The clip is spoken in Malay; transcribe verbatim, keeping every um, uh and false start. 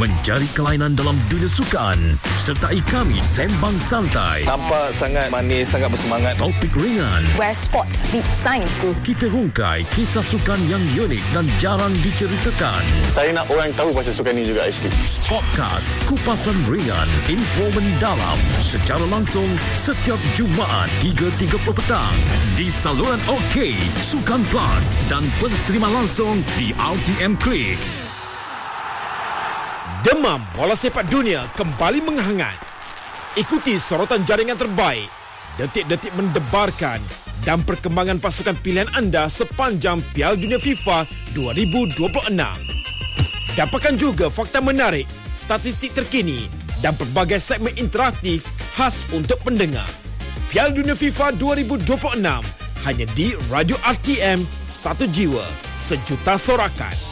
mencari kelainan dalam dunia sukan. Sertai kami sembang santai. Nampak sangat manis, sangat bersemangat. Topik ringan. Where sports meet science. Kita hungkai kisah sukan yang unik dan jarang diceritakan. Saya nak orang tahu pasal sukan ni juga actually. Podcast Kupasan Ringan, info mendalam secara langsung setiap Jumaat tiga tiga puluh petang di saluran OK, Sukan Plus dan pensterima langsung di R T M Klik. Demam bola sepak dunia kembali menghangat. Ikuti sorotan jaringan terbaik, detik-detik mendebarkan dan perkembangan pasukan pilihan anda sepanjang Piala Dunia FIFA dua ribu dua puluh enam. Dapatkan juga fakta menarik, statistik terkini dan pelbagai segmen interaktif khas untuk pendengar. Piala Dunia FIFA dua ribu dua puluh enam hanya di Radio R T M, satu jiwa, sejuta sorakan.